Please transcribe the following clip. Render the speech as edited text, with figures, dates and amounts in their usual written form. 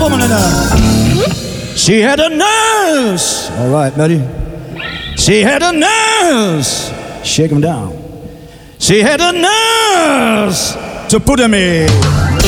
woman in there. She had a nurse. All right, Betty. She had a nurse. Shake him down. She had a nurse to put him in.